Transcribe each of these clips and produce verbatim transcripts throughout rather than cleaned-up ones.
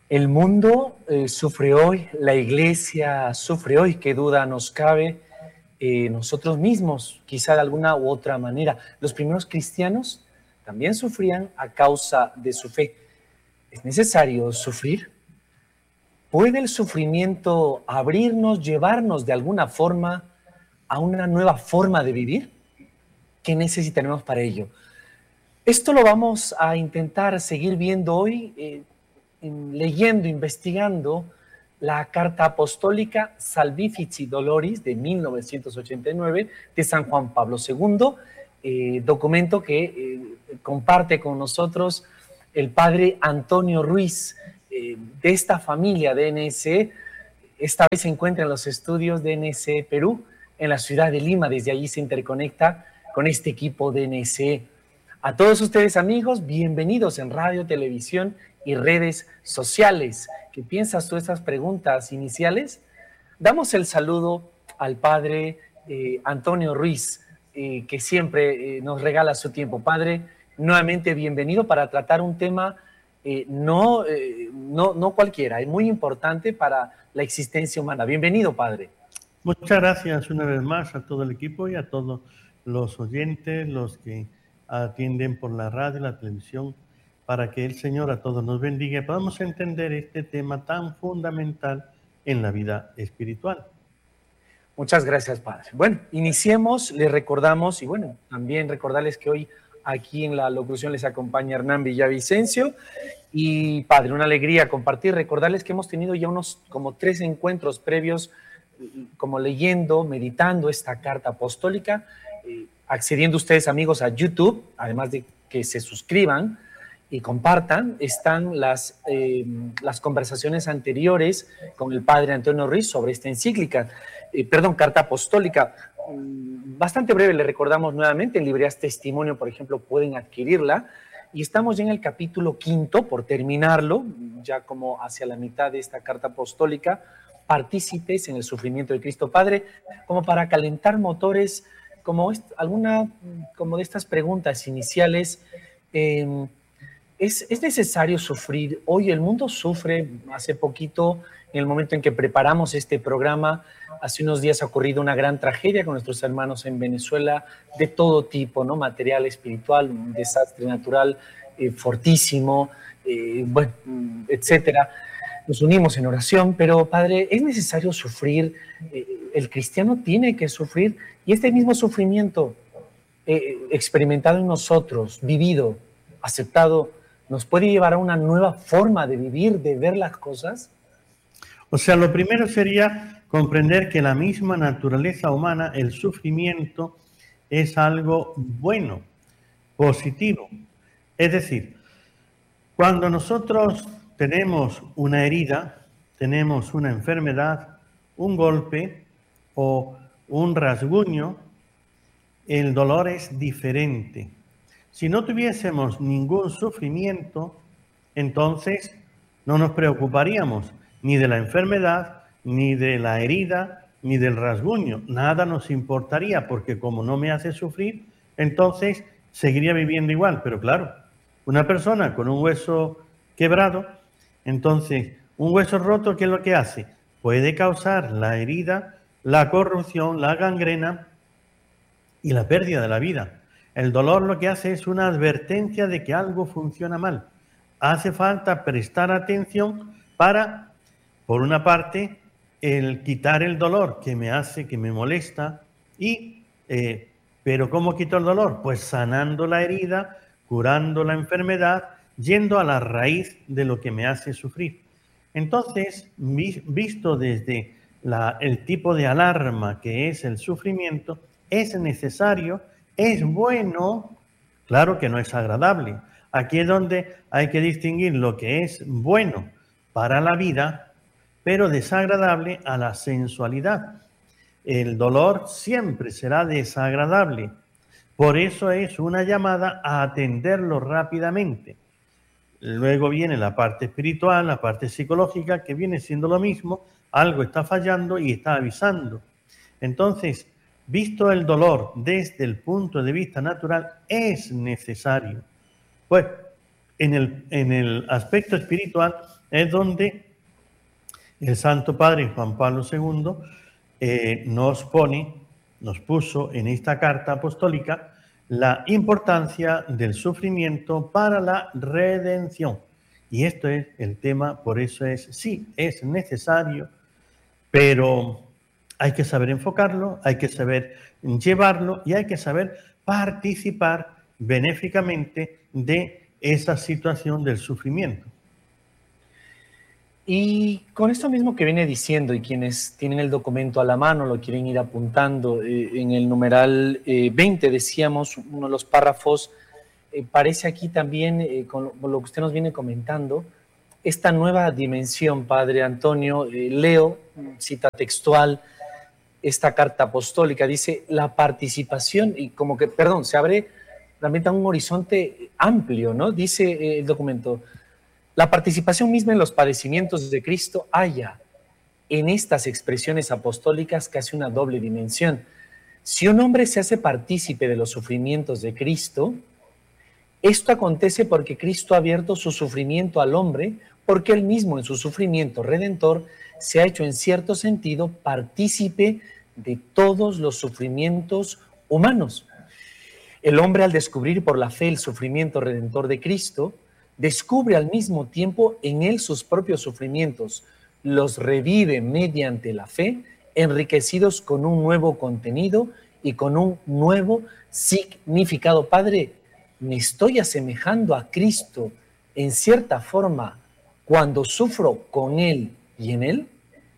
El mundo eh, sufre hoy, la iglesia sufre hoy, qué duda nos cabe, eh, nosotros mismos, quizá de alguna u otra manera. Los primeros cristianos también sufrían a causa de su fe. ¿Es necesario sufrir? ¿Puede el sufrimiento abrirnos, llevarnos de alguna forma a una nueva forma de vivir? ¿Qué necesitaremos para ello? Esto lo vamos a intentar seguir viendo hoy, eh, leyendo, investigando la Carta Apostólica Salvifici Doloris de mil novecientos ochenta y nueve de San Juan Pablo segundo, eh, documento que eh, comparte con nosotros el padre Antonio Ruiz, eh, de esta familia de N S E. Esta vez se encuentra en los estudios de N S E Perú, en la ciudad de Lima. Desde allí se interconecta con este equipo de N S E. A todos ustedes, amigos, bienvenidos en radio, televisión y redes sociales. ¿Qué piensas tú de estas preguntas iniciales? Damos el saludo al padre eh, Antonio Ruiz, eh, que siempre eh, nos regala su tiempo. Padre, nuevamente bienvenido para tratar un tema eh, no, eh, no, no cualquiera, es muy importante para la existencia humana. Bienvenido, padre. Muchas gracias una vez más a todo el equipo y a todos los oyentes, los que atienden por la radio y la televisión, para que el Señor a todos nos bendiga y podamos entender este tema tan fundamental en la vida espiritual. Muchas gracias, padre. Bueno, iniciemos, les recordamos, y bueno, también recordarles que hoy aquí en la locución les acompaña Hernán Villavicencio. Y padre, una alegría compartir, recordarles que hemos tenido ya unos como tres encuentros previos, como leyendo, meditando esta carta apostólica, eh, accediendo ustedes, amigos, a YouTube, además de que se suscriban y compartan, están las, eh, las conversaciones anteriores con el padre Antonio Ruiz sobre esta encíclica, eh, perdón, carta apostólica, bastante breve. Le recordamos nuevamente, en librerías Testimonio, por ejemplo, pueden adquirirla, y estamos ya en el capítulo quinto, por terminarlo, ya como hacia la mitad de esta carta apostólica, partícipes en el sufrimiento de Cristo. Padre, como para calentar motores, como alguna como de estas preguntas iniciales, eh, ¿es, ¿es necesario sufrir? Hoy el mundo sufre. Hace poquito, en el momento en que preparamos este programa, hace unos días ha ocurrido una gran tragedia con nuestros hermanos en Venezuela, de todo tipo, ¿no? Material, espiritual, un desastre natural eh, fortísimo, eh, bueno, etcétera. Nos unimos en oración, pero padre, ¿es necesario sufrir? Eh, el cristiano tiene que sufrir, y este mismo sufrimiento eh, experimentado en nosotros, vivido, aceptado, ¿nos puede llevar a una nueva forma de vivir, de ver las cosas? O sea, lo primero sería comprender que la misma naturaleza humana, el sufrimiento, es algo bueno, positivo. Es decir, cuando nosotros tenemos una herida, tenemos una enfermedad, un golpe o un rasguño, el dolor es diferente. Si no tuviésemos ningún sufrimiento, entonces no nos preocuparíamos ni de la enfermedad, ni de la herida, ni del rasguño. Nada nos importaría, porque como no me hace sufrir, entonces seguiría viviendo igual. Pero claro, una persona con un hueso quebrado, entonces un hueso roto, ¿qué es lo que hace? Puede causar la herida, la corrupción, la gangrena y la pérdida de la vida. El dolor lo que hace es una advertencia de que algo funciona mal. Hace falta prestar atención para, por una parte, el quitar el dolor que me hace, que me molesta, y, eh, pero ¿cómo quito el dolor? Pues sanando la herida, curando la enfermedad, yendo a la raíz de lo que me hace sufrir. Entonces, visto desde la, el tipo de alarma que es el sufrimiento, es necesario, es bueno, claro que no es agradable. Aquí es donde hay que distinguir lo que es bueno para la vida, pero desagradable a la sensualidad. El dolor siempre será desagradable. Por eso es una llamada a atenderlo rápidamente. Luego viene la parte espiritual, la parte psicológica, que viene siendo lo mismo. Algo está fallando y está avisando. Entonces, visto el dolor desde el punto de vista natural, es necesario. Pues, en el, en el aspecto espiritual es donde el Santo Padre Juan Pablo segundo eh, nos pone, nos puso en esta carta apostólica la importancia del sufrimiento para la redención. Y esto es el tema, por eso es, sí, es necesario, pero hay que saber enfocarlo, hay que saber llevarlo y hay que saber participar benéficamente de esa situación del sufrimiento. Y con esto mismo que viene diciendo, y quienes tienen el documento a la mano lo quieren ir apuntando, eh, en el numeral eh, veinte decíamos, uno de los párrafos, eh, parece aquí también, eh, con, lo, con lo que usted nos viene comentando, esta nueva dimensión, Padre Antonio. Eh, leo, cita textual, esta carta apostólica, dice, la participación, y como que, perdón, se abre realmente a un horizonte amplio, ¿no? Dice eh, el documento, la participación misma en los padecimientos de Cristo halla en estas expresiones apostólicas casi una doble dimensión. Si un hombre se hace partícipe de los sufrimientos de Cristo, esto acontece porque Cristo ha abierto su sufrimiento al hombre, porque él mismo en su sufrimiento redentor se ha hecho en cierto sentido partícipe de todos los sufrimientos humanos. El hombre, al descubrir por la fe el sufrimiento redentor de Cristo, descubre al mismo tiempo en él sus propios sufrimientos, los revive mediante la fe, enriquecidos con un nuevo contenido y con un nuevo significado. Padre, ¿me estoy asemejando a Cristo en cierta forma cuando sufro con Él y en Él?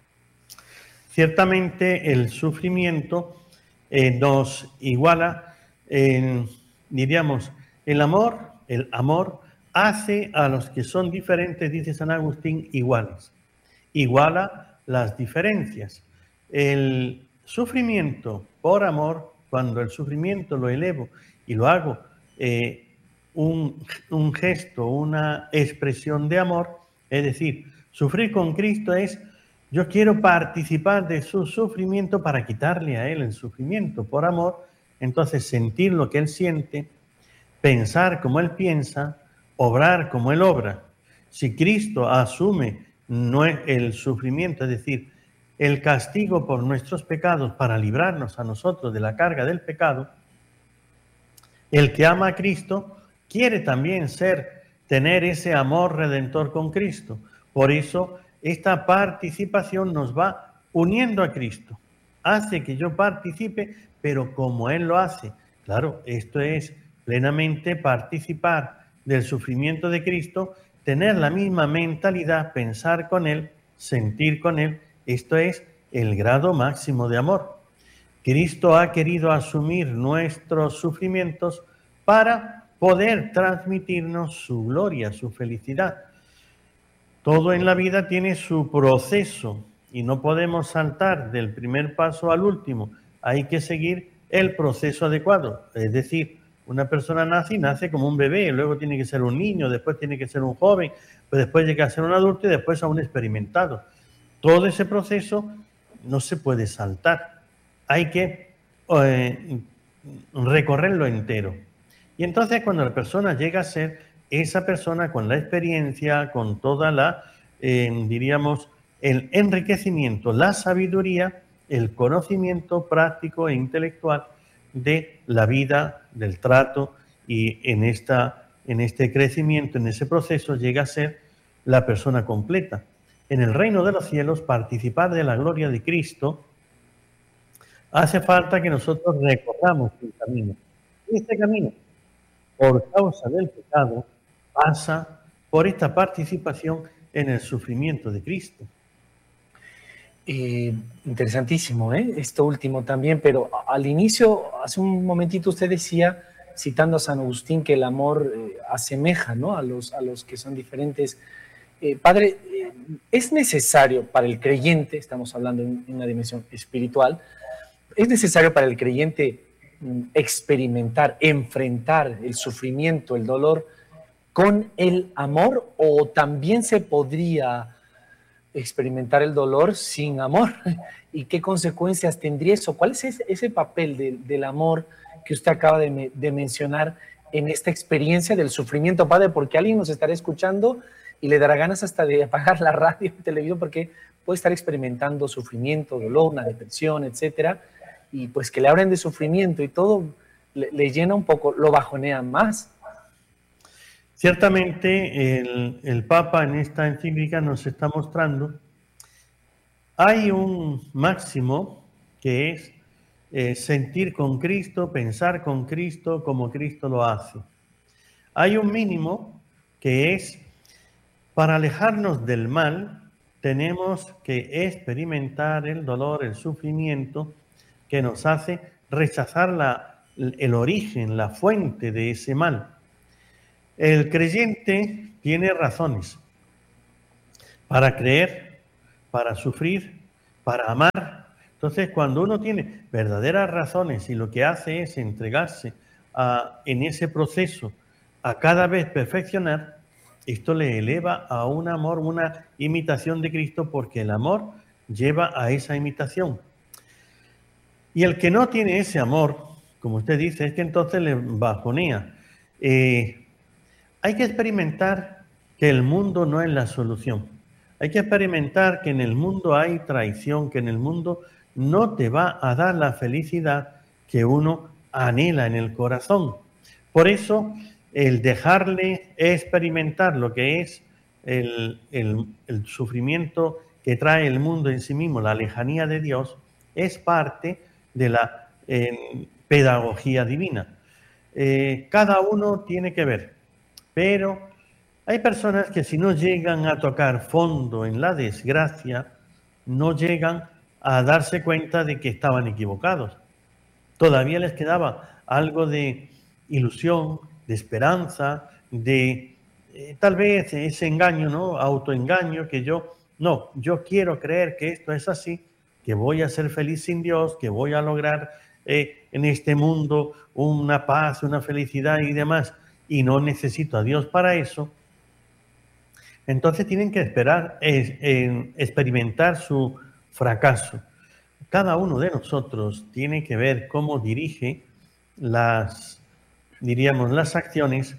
Ciertamente el sufrimiento eh, nos iguala, eh, diríamos, el amor, el amor hace a los que son diferentes, dice San Agustín, iguales. Iguala las diferencias. El sufrimiento por amor, cuando el sufrimiento lo elevo y lo hago eh, un, un gesto, una expresión de amor, es decir, sufrir con Cristo es, yo quiero participar de su sufrimiento para quitarle a Él el sufrimiento por amor, entonces sentir lo que Él siente, pensar como Él piensa, obrar como Él obra. Si Cristo asume no el sufrimiento, es decir, el castigo por nuestros pecados para librarnos a nosotros de la carga del pecado, el que ama a Cristo quiere también ser, tener ese amor redentor con Cristo. Por eso esta participación nos va uniendo a Cristo. Hace que yo participe, pero como Él lo hace. Claro, esto es plenamente participar del sufrimiento de Cristo, tener la misma mentalidad, pensar con Él, sentir con Él. Esto es el grado máximo de amor. Cristo ha querido asumir nuestros sufrimientos para poder transmitirnos su gloria, su felicidad. Todo en la vida tiene su proceso y no podemos saltar del primer paso al último. Hay que seguir el proceso adecuado. Es decir, una persona nace y nace como un bebé, luego tiene que ser un niño, después tiene que ser un joven, pues después llega a ser un adulto y después a un experimentado. Todo ese proceso no se puede saltar. Hay que eh, recorrerlo entero. Y entonces cuando la persona llega a ser esa persona con la experiencia, con toda la, eh, diríamos, el enriquecimiento, la sabiduría, el conocimiento práctico e intelectual de la vida, del trato, y en, esta, en este crecimiento, en ese proceso, llega a ser la persona completa. En el reino de los cielos, participar de la gloria de Cristo, hace falta que nosotros recorramos el camino. Este camino, por causa del pecado, pasa por esta participación en el sufrimiento de Cristo. Eh, interesantísimo, ¿eh? Esto último también, pero al inicio, hace un momentito usted decía, citando a San Agustín, que el amor eh, asemeja, ¿no?, a los, a los que son diferentes. Eh, padre, eh, es necesario para el creyente, estamos hablando en, en una dimensión espiritual, es necesario para el creyente mm, experimentar, enfrentar el sufrimiento, el dolor con el amor, o también se podría experimentar el dolor sin amor. ¿Y qué consecuencias tendría eso? ¿Cuál es ese, ese papel de, del amor que usted acaba de, de mencionar en esta experiencia del sufrimiento, Padre, porque alguien nos estará escuchando y le dará ganas hasta de apagar la radio y televisión porque puede estar experimentando sufrimiento, dolor, una depresión, etcétera, y pues que le hablen de sufrimiento y todo le, le llena un poco, lo bajonea más. Ciertamente el, el Papa en esta encíclica nos está mostrando, hay un máximo que es eh, sentir con Cristo, pensar con Cristo como Cristo lo hace. Hay un mínimo que es, para alejarnos del mal, tenemos que experimentar el dolor, el sufrimiento que nos hace rechazar la, el origen, la fuente de ese mal. El creyente tiene razones para creer, para sufrir, para amar. Entonces, cuando uno tiene verdaderas razones y lo que hace es entregarse a, en ese proceso a cada vez perfeccionar, esto le eleva a un amor, una imitación de Cristo, porque el amor lleva a esa imitación. Y el que no tiene ese amor, como usted dice, es que entonces le bajonea. Eh, hay que experimentar que el mundo no es la solución. Hay que experimentar que en el mundo hay traición, que en el mundo no te va a dar la felicidad que uno anhela en el corazón. Por eso, el dejarle experimentar lo que es el, el, el sufrimiento que trae el mundo en sí mismo, la lejanía de Dios, es parte de la eh, pedagogía divina. Eh, cada uno tiene que ver, pero hay personas que si no llegan a tocar fondo en la desgracia, no llegan a darse cuenta de que estaban equivocados. Todavía les quedaba algo de ilusión, de esperanza, de eh, tal vez ese engaño, ¿no? Autoengaño, que yo, no, yo quiero creer que esto es así, que voy a ser feliz sin Dios, que voy a lograr eh, en este mundo una paz, una felicidad y demás, y no necesito a Dios para eso. Entonces tienen que esperar, eh, eh, experimentar su fracaso. Cada uno de nosotros tiene que ver cómo dirige las, diríamos, las acciones,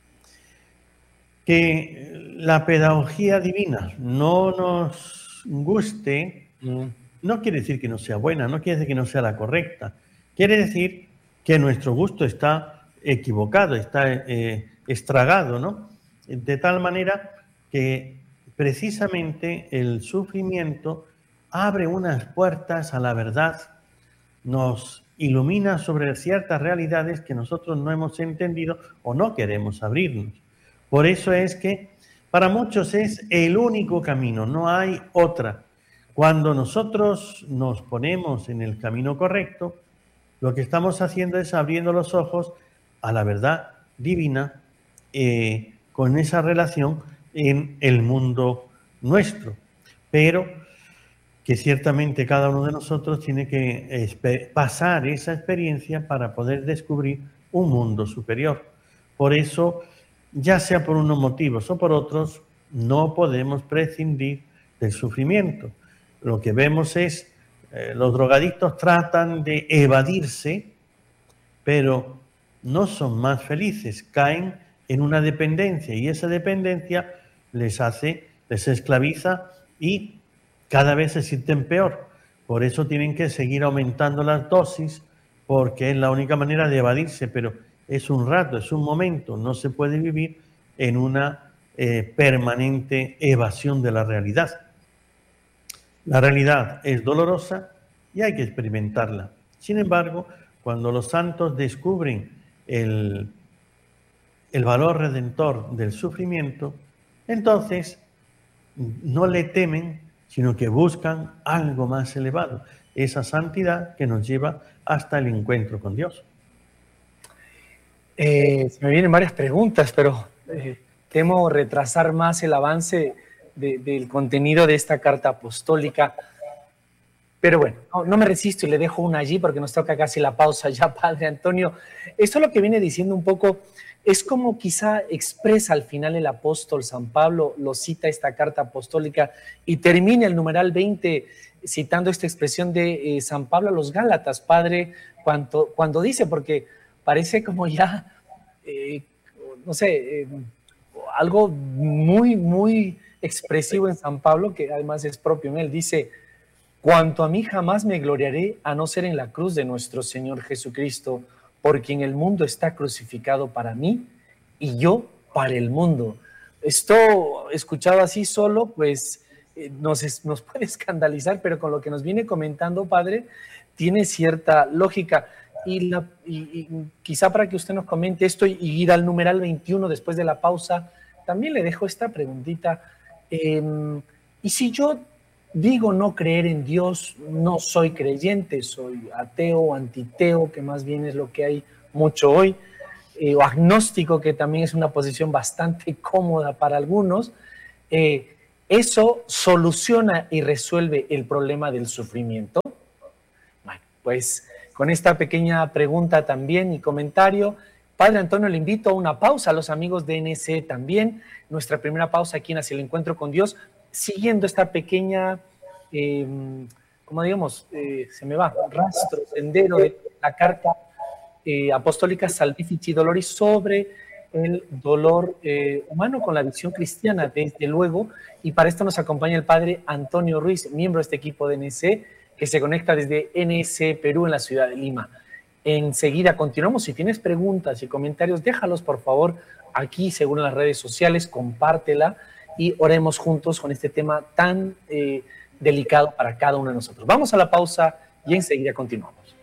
que la pedagogía divina no nos guste, no quiere decir que no sea buena, no quiere decir que no sea la correcta, quiere decir que nuestro gusto está equivocado, está eh, estragado, ¿no? De tal manera que precisamente el sufrimiento abre unas puertas a la verdad, nos ilumina sobre ciertas realidades que nosotros no hemos entendido o no queremos abrirnos. Por eso es que para muchos es el único camino, no hay otra. Cuando nosotros nos ponemos en el camino correcto, lo que estamos haciendo es abriendo los ojos a la verdad divina eh, con esa relación en el mundo nuestro. Pero que ciertamente cada uno de nosotros tiene que pasar esa experiencia para poder descubrir un mundo superior. Por eso, ya sea por unos motivos o por otros, no podemos prescindir del sufrimiento. Lo que vemos es, eh, los drogadictos tratan de evadirse, pero no son más felices, caen en una dependencia y esa dependencia les hace, les esclaviza y cada vez se sienten peor. Por eso tienen que seguir aumentando las dosis, porque es la única manera de evadirse, pero es un rato, es un momento, no se puede vivir en una eh, permanente evasión de la realidad. La realidad es dolorosa y hay que experimentarla. Sin embargo, cuando los santos descubren el, el valor redentor del sufrimiento, entonces no le temen, sino que buscan algo más elevado, esa santidad que nos lleva hasta el encuentro con Dios. Eh, se me vienen varias preguntas, pero eh, temo retrasar más el avance de, del contenido de esta carta apostólica. Pero bueno, no, no me resisto y le dejo una allí porque nos toca casi la pausa ya, Padre Antonio. Esto es lo que viene diciendo un poco, es como quizá expresa al final el apóstol San Pablo, lo cita esta carta apostólica y termina el numeral veinte citando esta expresión de eh, San Pablo a los Gálatas, Padre, cuando, cuando dice, porque parece como ya eh, no sé, eh, algo muy, muy expresivo en San Pablo, que además es propio en él. Dice, cuanto a mí jamás me gloriaré a no ser en la cruz de nuestro Señor Jesucristo, porque en el mundo está crucificado para mí y yo para el mundo. Esto, escuchado así solo, pues eh, nos, es, nos puede escandalizar, pero con lo que nos viene comentando, Padre, tiene cierta lógica. Y, la, y, y quizá para que usted nos comente esto y ir al numeral veintiuno después de la pausa, también le dejo esta preguntita. Eh, ¿Y si yo digo no creer en Dios, no soy creyente, soy ateo, antiteo, que más bien es lo que hay mucho hoy, eh, o agnóstico, que también es una posición bastante cómoda para algunos? Eh, ¿Eso soluciona y resuelve el problema del sufrimiento? Bueno, pues con esta pequeña pregunta también y comentario, Padre Antonio, le invito a una pausa, a los amigos de N C también, nuestra primera pausa aquí en Hacia el Encuentro con Dios, siguiendo esta pequeña, eh, como digamos, eh, se me va, rastro, sendero de la carta eh, apostólica Salvifici Doloris sobre el dolor eh, humano con la visión cristiana, desde luego, y para esto nos acompaña el Padre Antonio Ruiz, miembro de este equipo de N C, que se conecta desde N C Perú en la ciudad de Lima. Enseguida continuamos. Si tienes preguntas y comentarios, déjalos por favor aquí, según las redes sociales, compártela y oremos juntos con este tema tan eh, delicado para cada uno de nosotros. Vamos a la pausa y enseguida continuamos.